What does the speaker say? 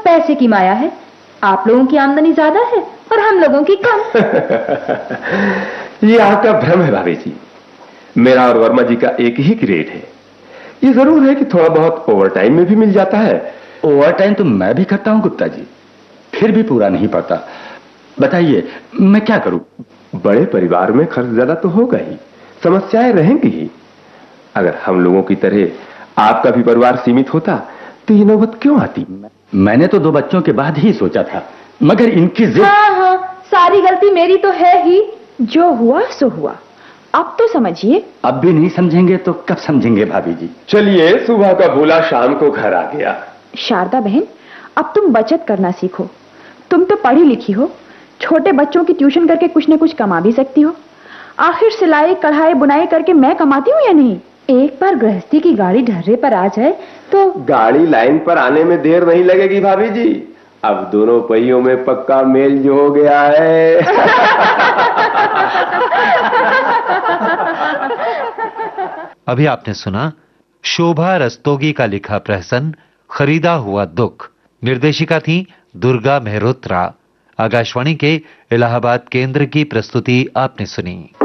पैसे की माया है। आप लोगों की आमदनी ज्यादा है और हम लोगों की कम। ये आपका भ्रम है भाभी जी। मेरा और वर्मा जी का एक ही ग्रेड है। ये जरूर है कि थोड़ा बहुत ओवर टाइम में भी मिल जाता है। ओवर टाइम तो मैं भी करता हूं गुप्ता जी, फिर भी पूरा नहीं पड़ता। बताइए मैं क्या करूं? बड़े परिवार में खर्च ज्यादा तो होगा ही, समस्याएं रहेंगी ही। अगर हम लोगों की तरह आपका भी परिवार सीमित होता तो ये नौबत क्यों आती? मैंने तो 2 बच्चों के बाद ही सोचा था, मगर इनकी जिद। हाँ, सारी गलती मेरी तो है ही। जो हुआ सो हुआ, अब तो समझिए। अब भी नहीं समझेंगे तो कब समझेंगे भाभी जी? चलिए, सुबह का भूला शाम को घर आ गया। शारदा बहन, अब तुम बचत करना सीखो। तुम तो पढ़ी लिखी हो, छोटे बच्चों की ट्यूशन करके कुछ न कुछ कमा भी सकती हो। आखिर सिलाई कढ़ाई बुनाई करके मैं कमाती हूँ या नहीं? एक बार गृहस्थी की गाड़ी ढर्रे पर आ जाए तो। गाड़ी लाइन पर आने में देर नहीं लगेगी भाभी जी। अब दोनों पहियों में पक्का मेल जो हो गया है। अभी आपने सुना शोभा रस्तोगी का लिखा प्रहसन खरीदा हुआ दुख। निर्देशिका थी दुर्गा मेहरोत्रा। आकाशवाणी के इलाहाबाद केंद्र की प्रस्तुति आपने सुनी।